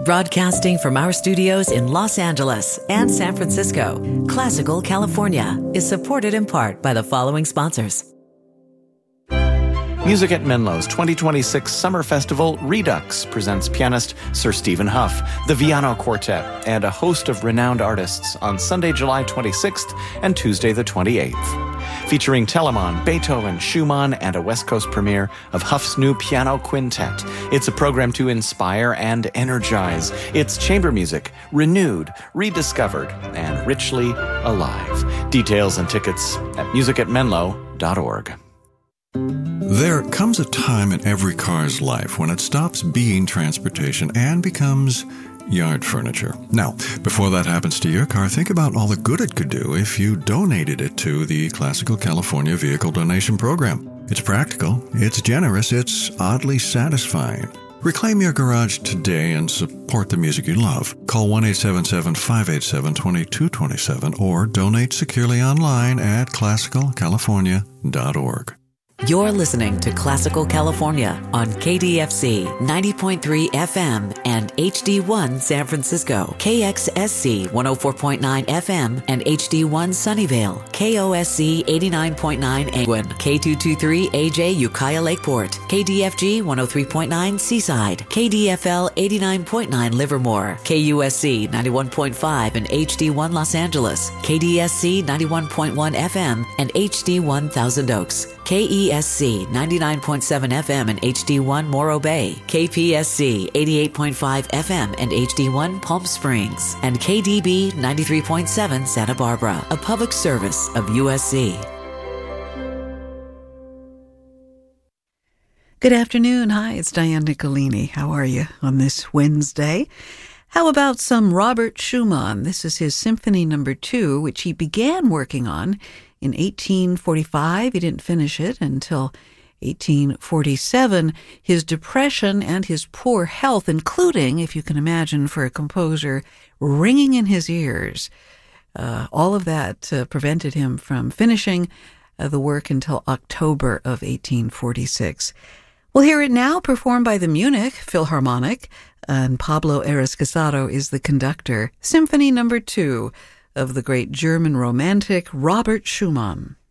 Broadcasting from our studios in Los Angeles and San Francisco, Classical California is supported in part by the following sponsors. Music at Menlo's 2026 Summer Festival Redux presents pianist Sir Stephen Huff, the Viano Quartet, and a host of renowned artists on Sunday, July 26th and Tuesday the 28th. Featuring Telemann, Beethoven, Schumann, and a West Coast premiere of Huff's new piano quintet. It's a program to inspire and energize. It's chamber music, renewed, rediscovered, and richly alive. Details and tickets at musicatmenlo.org. There comes a time in every car's life when it stops being transportation and becomes yard furniture. Now, before that happens to your car, think about all the good it could do if you donated it to the Classical California Vehicle Donation Program. It's practical, it's generous, it's oddly satisfying. Reclaim your garage today and support the music you love. Call 1-877-587-2227 or donate securely online at classicalcalifornia.org. You're listening to Classical California on KDFC 90.3 FM and HD1 San Francisco, KXSC 104.9 FM and HD1 Sunnyvale, KOSC 89.9 Angwin, K223 AJ Ukiah Lakeport, KDFG 103.9 Seaside, KDFL 89.9 Livermore, KUSC 91.5 and HD1 Los Angeles, KDSC 91.1 FM and HD1 Thousand Oaks, KESC 99.7 FM and HD1 Morro Bay, KPSC 88.5 FM and HD1 Palm Springs, and KDB 93.7 Santa Barbara, a public service of USC. Good afternoon. Hi, it's Diane Nicolini. How are you on this Wednesday? How about some Robert Schumann? This is his Symphony No. 2, which he began working on in 1845. He didn't finish it until 1847. His depression and his poor health, including, if you can imagine, for a composer, ringing in his ears, all of that prevented him from finishing the work until October of 1846. We'll hear it now performed by the Munich Philharmonic, and Pablo Arascasato is the conductor. Symphony No. 2 of the great German romantic Robert Schumann.